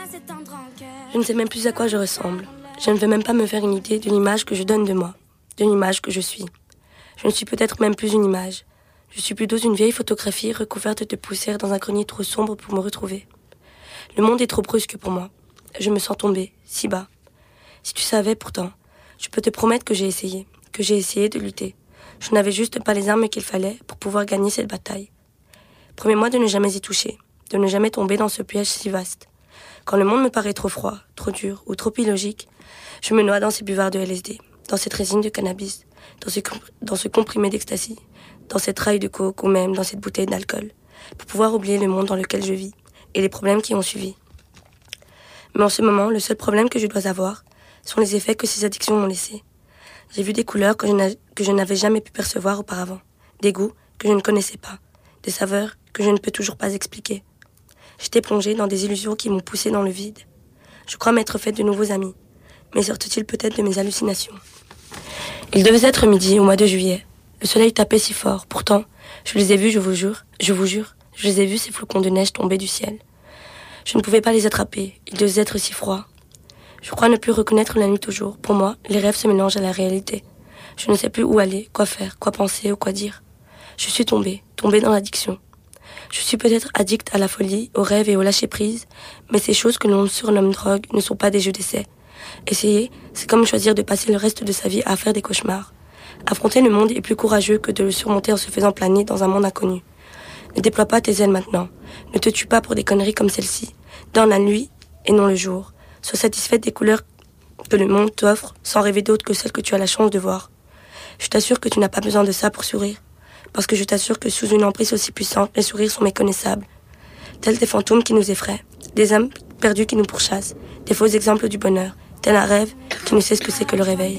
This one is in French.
Je ne sais même plus à quoi je ressemble. Je ne veux même pas me faire une idée de l'image que je donne de moi, de l'image que je suis. Je ne suis peut-être même plus une image. Je suis plutôt une vieille photographie recouverte de poussière dans un grenier trop sombre pour me retrouver. Le monde est trop brusque pour moi. Je me sens tomber, si bas. Si tu savais pourtant, je peux te promettre que j'ai essayé de lutter. Je n'avais juste pas les armes qu'il fallait pour pouvoir gagner cette bataille. Promets-moi de ne jamais y toucher, de ne jamais tomber dans ce piège si vaste. Quand le monde me paraît trop froid, trop dur ou trop illogique, je me noie dans ces buvards de LSD, dans cette résine de cannabis, dans ce comprimé d'ecstasy, dans cette raille de coke ou même dans cette bouteille d'alcool, pour pouvoir oublier le monde dans lequel je vis et les problèmes qui ont suivi. Mais en ce moment, le seul problème que je dois avoir sont les effets que ces addictions m'ont laissés. J'ai vu des couleurs que je n'avais jamais pu percevoir auparavant, des goûts que je ne connaissais pas, des saveurs que je ne peux toujours pas expliquer. J'étais plongée dans des illusions qui m'ont poussée dans le vide. Je crois m'être faite de nouveaux amis, mais sortent-ils peut-être de mes hallucinations? Il devait être midi au mois de juillet. Le soleil tapait si fort, pourtant, je les ai vus, je vous jure, je les ai vus ces flocons de neige tomber du ciel. Je ne pouvais pas les attraper, ils devaient être si froids. Je crois ne plus reconnaître la nuit toujours. Pour moi, les rêves se mélangent à la réalité. Je ne sais plus où aller, quoi faire, quoi penser ou quoi dire. Je suis tombée dans l'addiction. Je suis peut-être addict à la folie, aux rêves et au lâcher-prise, mais ces choses que l'on surnomme drogue ne sont pas des jeux d'essai. Essayer, c'est comme choisir de passer le reste de sa vie à faire des cauchemars. Affronter le monde est plus courageux que de le surmonter en se faisant planer dans un monde inconnu. Ne déploie pas tes ailes maintenant. Ne te tue pas pour des conneries comme celle-ci. Dans la nuit et non le jour. Sois satisfaite des couleurs que le monde t'offre sans rêver d'autres que celles que tu as la chance de voir. Je t'assure que tu n'as pas besoin de ça pour sourire. Parce que je t'assure que sous une emprise aussi puissante, les sourires sont méconnaissables. Tels des fantômes qui nous effraient. Des âmes perdues qui nous pourchassent. Des faux exemples du bonheur. Tel un rêve qui ne sait ce que c'est que le réveil.